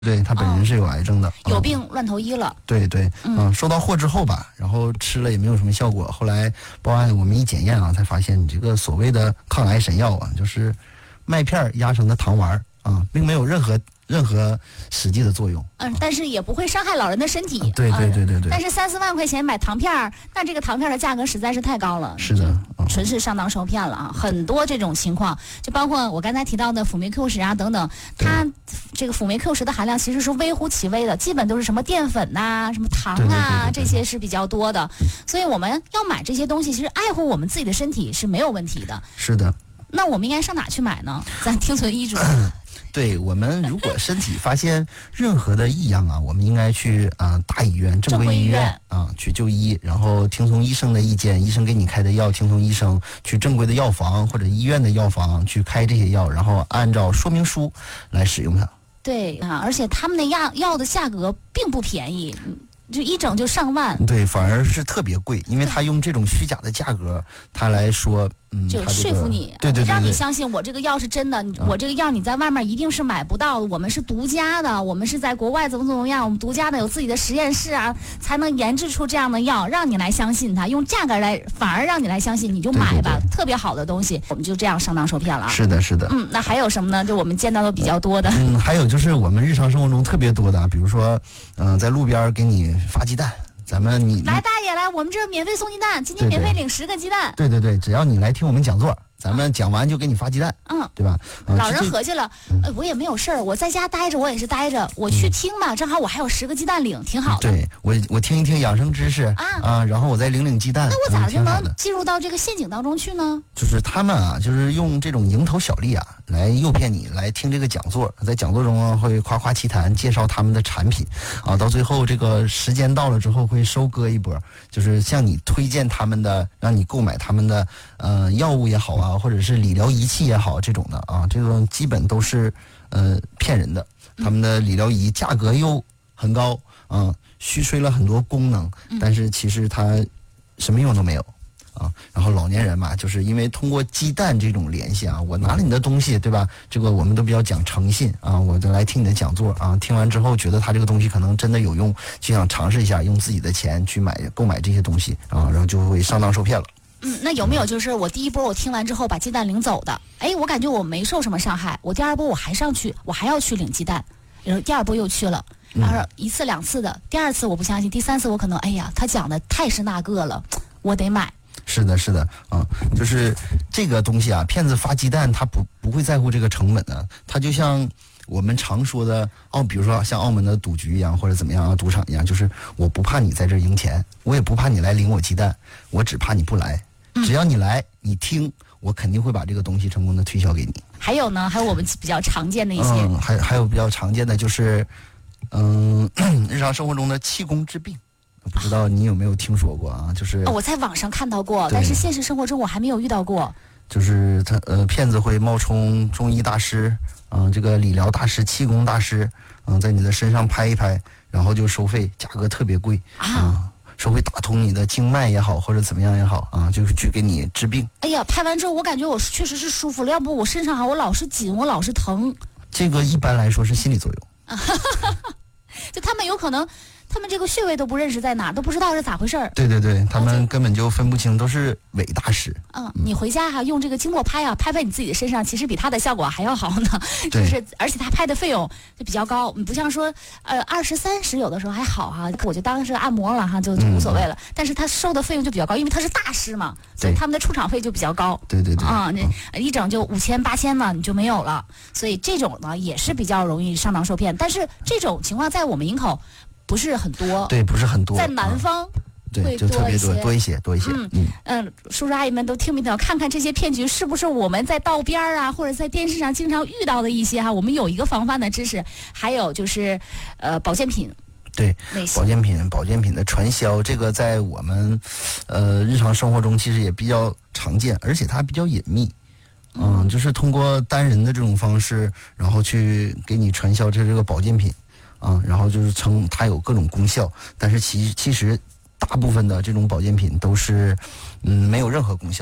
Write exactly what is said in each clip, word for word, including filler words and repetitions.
对，他本人是有癌症的， 哦嗯、有病乱投医了。 对对，嗯、呃，收到货之后吧，然后吃了也没有什么效果。后来报案，我们一检验啊，才发现你这个所谓的抗癌神药啊，就是麦片压成的糖丸啊，并没有任何任何实际的作用。 嗯，但是也不会伤害老人的身体。 啊、对对对对对。 但是三四万块钱买糖片儿，那这个糖片的价格实在是太高了。 是的， 嗯、纯是上当受骗了啊！很多这种情况，就包括我刚才提到的辅酶 Q 十啊等等，它这个辅酶 Q 十的含量其实是微乎其微的，基本都是什么淀粉呐、啊、什么糖啊， 对对对对对这些是比较多的。所以我们要买这些东西，其实爱护我们自己的身体是没有问题的。 是的。 那我们应该上哪去买呢？咱听从医嘱。 对，我们如果身体发现任何的异样啊，我们应该去啊、呃、大医院、正规医院啊去就医，然后听从医生的意见，医生给你开的药，听从医生去正规的药房或者医院的药房去开这些药，然后按照说明书来使用它。 对啊，而且他们的药药的价格并不便宜。就一整就上万， 对，反而是特别贵，因为他用这种虚假的价格，他来说，嗯， 就说服你， 对对对， 让你相信我这个药是真的，我这个药你在外面一定是买不到的，我们是独家的，我们是在国外怎么怎么样，我们独家的有自己的实验室啊，才能研制出这样的药，让你来相信它，用价格来，反而让你来相信，你就买吧， 对对对， 特别好的东西，我们就这样上当受骗了。 是的，是的。 嗯，那还有什么呢？就我们见到的比较多的。 嗯，还有就是我们日常生活中特别多的，比如说，嗯、呃，在路边给你发鸡蛋。咱们你来大爷来，我们这免费送鸡蛋，今天免费领十个鸡蛋。 对对对，只要你来听我们讲座，咱们讲完就给你发鸡蛋， 嗯， 对吧？ 呃、老人合计了，呃，我也没有事儿，我在家待着，我也是待着，我去听嘛，嗯、正好我还有十个鸡蛋领，挺好的。 对我，我听一听养生知识啊啊，然后我再领领鸡蛋。 那我咋就能进入到这个陷阱当中去呢？ 就是他们啊，就是用这种蝇头小利啊，来诱骗你来听这个讲座，在讲座中啊会夸夸其谈，介绍他们的产品啊，到最后这个时间到了之后会收割一波，就是向你推荐他们的，让你购买他们的呃药物也好啊，或者是理疗仪器也好，这种的啊，这种基本都是呃骗人的。他们的理疗仪价格又很高啊，虚吹了很多功能，但是其实它什么用都没有。啊，然后老年人嘛，就是因为通过鸡蛋这种联系啊，我拿了你的东西，对吧？这个我们都比较讲诚信啊，我就来听你的讲座啊，听完之后觉得他这个东西可能真的有用，就想尝试一下，用自己的钱去买购买这些东西啊，然后就会上当受骗了。 嗯，那有没有就是我第一波我听完之后把鸡蛋领走的？哎，我感觉我没受什么伤害，我第二波我还上去，我还要去领鸡蛋，然后第二波又去了。然后一次两次的，第二次我不相信，第三次我可能哎呀，他讲的太是那个了，我得买。 是的，是的，啊，就是这个东西啊，骗子发鸡蛋，他不不会在乎这个成本的，他就像我们常说的澳，比如说像澳门的赌局一样，或者怎么样啊，赌场一样，就是我不怕你在这赢钱，我也不怕你来领我鸡蛋，我只怕你不来，只要你来，你听，我肯定会把这个东西成功的推销给你。 还有呢，还有我们比较常见的一些， 嗯，还还有比较常见的就是，嗯，日常生活中的气功治病。不知道你有没有听说过啊？就是、 哦、我在网上看到过，但是现实生活中我还没有遇到过。 就是他呃，骗子会冒充中医大师，嗯、呃，这个理疗大师、气功大师，嗯、呃，在你的身上拍一拍，然后就收费，价格特别贵啊、呃，说会打通你的经脉也好，或者怎么样也好啊，就是去给你治病。 哎呀，拍完之后我感觉我确实是舒服了，要不我身上哈我老是紧，我老是疼。 这个一般来说是心理作用。 就他们有可能。他们这个穴位都不认识在哪，都不知道是咋回事儿。 对对对，他们根本就分不清，都是伪大师。 嗯，你回家哈、啊、用这个经络拍啊，拍拍你自己的身上，其实比他的效果还要好呢。就是而且他拍的费用就比较高，不像说呃二十三十有的时候还好哈、啊，我就当是按摩了哈，就就无所谓了。嗯、但是他收的费用就比较高，因为他是大师嘛，所以他们的出场费就比较高。 对对对。 啊，那一整就五千八千嘛，你就没有了。所以这种呢也是比较容易上当受骗，但是这种情况在我们营口。不是很多， 对，不是很多， 在南方、啊、 对，就特别多，多一些，多一些。 嗯嗯、呃，叔叔阿姨们都听没听？看看这些骗局是不是我们在道边啊，或者在电视上经常遇到的一些哈？我们有一个防范的知识，还有就是呃保健品。 对，保健品、保健品的传销，这个在我们呃日常生活中其实也比较常见，而且它比较隐秘。嗯，嗯就是通过单人的这种方式，然后去给你传销这这个保健品。啊、嗯，然后就是称它有各种功效，但是其其实大部分的这种保健品都是，嗯，没有任何功效的，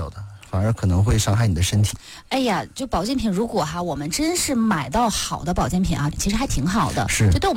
反而可能会伤害你的身体。 哎呀，就保健品，如果哈我们真是买到好的保健品啊，其实还挺好的， 是就对我们。